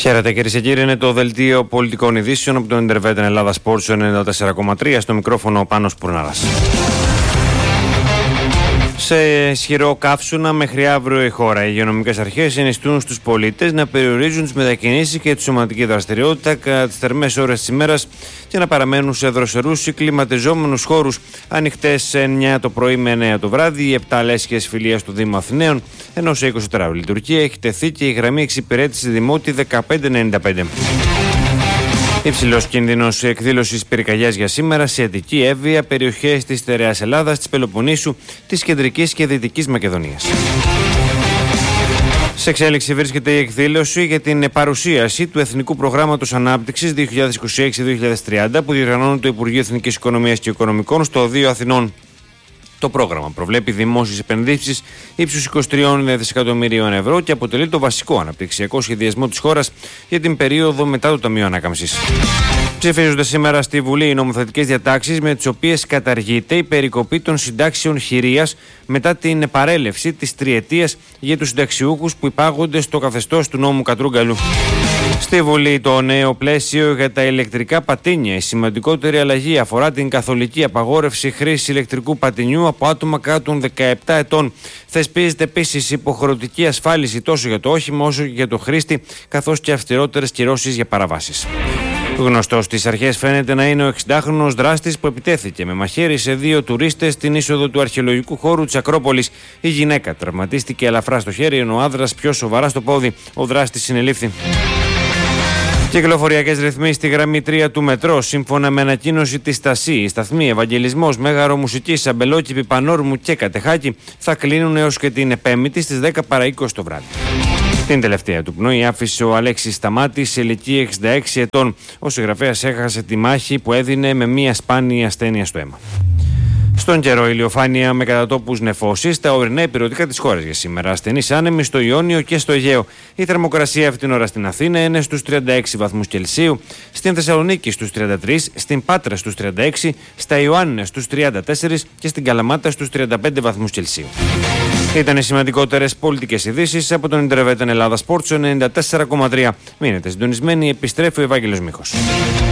Χαίρετε κυρίες και κύριοι, είναι το δελτίο πολιτικών ειδήσεων από τον Interveten Ελλάδα Sports 94,3. Στο μικρόφωνο ο Πάνος Πουρνάρας. Σε ισχυρό καύσωνα μέχρι αύριο η χώρα. Οι υγειονομικές αρχές συνιστούν στους πολίτες να περιορίζουν τις μετακινήσεις και τη σωματική δραστηριότητα κατά τις θερμές ώρες της ημέρας και να παραμένουν σε δροσερούς ή κλιματιζόμενους χώρους ανοιχτές σε 9 το πρωί με 9 το βράδυ. Οι 7 λέσχες φιλίας του Δήμου Αθηναίων, ενώ σε 24 ώρες λειτουργία έχει τεθεί και η γραμμή εξυπηρέτηση Δημότη 1595. Υψηλός κίνδυνος εκδήλωσης πυρκαγιάς για σήμερα σε Αττική, Εύβοια, περιοχές της Στερεάς Ελλάδας, της Πελοποννήσου, της Κεντρικής και Δυτικής Μακεδονίας. Σε εξέλιξη βρίσκεται η εκδήλωση για την παρουσίαση του Εθνικού Προγράμματος Ανάπτυξης 2026-2030 που διοργανώνει το Υπουργείο Εθνικής Οικονομίας και Οικονομικών στο Οδείο Αθηνών. Το πρόγραμμα προβλέπει δημόσιες επενδύσεις ύψους 23 δισεκατομμυρίων ευρώ και αποτελεί το βασικό αναπτυξιακό σχεδιασμό της χώρας για την περίοδο μετά το Ταμείο Ανάκαμψης. Ψηφίζονται σήμερα στη Βουλή οι νομοθετικές διατάξεις με τις οποίες καταργείται η περικοπή των συντάξεων χειρίας μετά την παρέλευση της τριετίας για τους συνταξιούχους που υπάγονται στο καθεστώς του νόμου Κατρούγκαλου. Στη Βουλή το νέο πλαίσιο για τα ηλεκτρικά πατίνια. Η σημαντικότερη αλλαγή αφορά την καθολική απαγόρευση χρήσης ηλεκτρικού πατινιού από άτομα κάτω των 17 ετών. Θεσπίζεται επίσης υποχρεωτική ασφάλιση τόσο για το όχημα όσο και για το χρήστη, καθώς και αυστηρότερες κυρώσεις για παραβάσεις. Γνωστός στις αρχές φαίνεται να είναι ο 60χρονος δράστης που επιτέθηκε με μαχαίρι σε 2 τουρίστες στην είσοδο του αρχαιολογικού χώρου της Ακρόπολης. Η γυναίκα τραυματίστηκε ελαφρά στο χέρι, ενώ ο άνδρας πιο σοβαρά στο πόδι. Ο δράστης συνελήφθη. Κυκλοφοριακές ρυθμίσεις στη γραμμή 3 του μετρό. Σύμφωνα με ανακοίνωση της ΤΑΣΥ, οι σταθμοί Ευαγγελισμός, Μέγαρο Μουσικής, Αμπελόκηπη, Πανόρμου και Κατεχάκη θα κλείνουν έως και την Πέμπτη στις 10 παρά 20 το βράδυ. Την τελευταία του πνοή άφησε ο Αλέξης Σταμάτης σε ηλικία 66 ετών. Ο συγγραφέας έχασε τη μάχη που έδινε με μια σπάνια ασθένεια στο αίμα. Στον καιρό, ηλιοφάνεια με κατά τόπους νεφώσεις στα ορεινά υπηρετικά της χώρας για σήμερα. Ασθενείς άνεμοι στο Ιόνιο και στο Αιγαίο. Η θερμοκρασία αυτή την ώρα στην Αθήνα είναι στους 36 βαθμούς Κελσίου, στην Θεσσαλονίκη στους 33, στην Πάτρα στους 36, στα Ιωάννινα στους 34 και στην Καλαμάτα στους 35 βαθμούς Κελσίου. Ήταν οι σημαντικότερες πολιτικές ειδήσεις από τον Interveten Ελλάδα Sports 94,3. Μείνετε συντονισμένοι, επιστρέφει ο Ευάγγελος Μίχος.